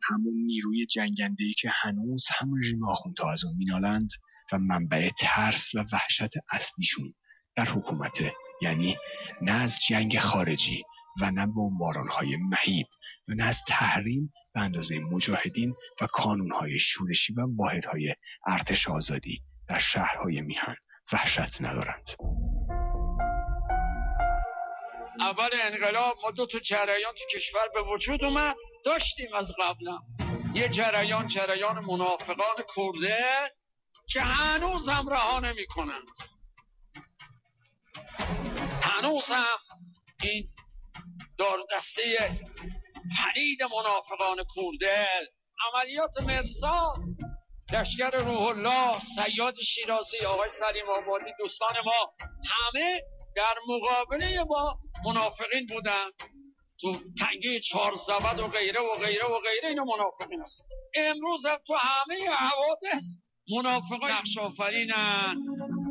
همون نیروی جنگنده‌ای که هنوز همون رژیم آخوندها از اون مینالند و منبع ترس و وحشت اصلیشون در حکومته، یعنی نه از جنگ خارجی و نه بمباران‌های مهیب و نه از تحریم به اندازه مجاهدین و کانون‌های شورشی و واحدهای ارتش آزادی در شهرهای میهن وحشت ندارند. اول انقلاب ما دو تا جریان تو کشور به وجود اومد، داشتیم از قبلا. یه جریان منافقان کرده که هنوز هم رها نمی کنند. هنوز هم این داردسته پلید منافقان کرده، عملیات مرصاد، لشکر روح الله، صیاد شیرازی، آقای سلیم آبادی، دوستان ما همه در مقابله با منافقین بودن. تو تنگه چهارزبد و غیره و غیره و غیره اینا منافقین هستن. امروز هم تو همه حوادث منافقان نقش آفرینن